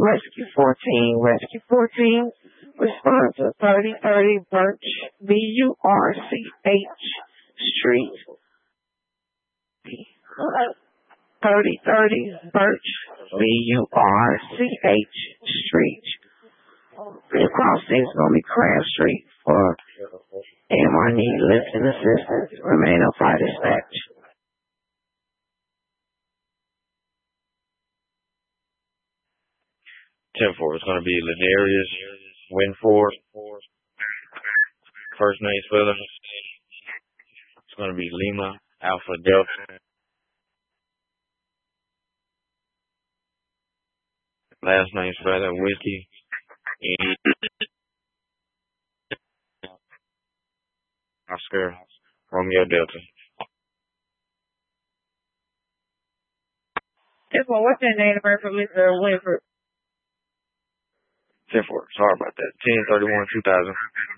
Rescue 14, respond to 3030 Birch, BURCH Street. 3030 Birch, BURCH Street. The crossing is going to be Crabtree for anyone need lifting assistance. Remain on fire dispatch. 10-4, it's going to be Ladarius Winford. First name spelling. It's going to be Lima Alpha Delta. Last name spelling Whiskey. Oscar Romeo Delta. What's your name for Mr. Winford? 10-4, sorry about that. 10/31/2000.